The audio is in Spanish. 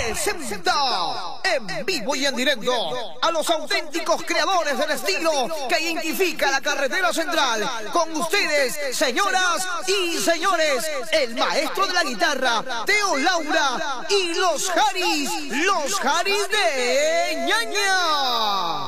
presenta en vivo y en directo a los auténticos creadores del estilo que identifica la carretera central. Con ustedes, señoras y señores, el maestro de la guitarra, Teo Laura, y los Jaris de Ñaña.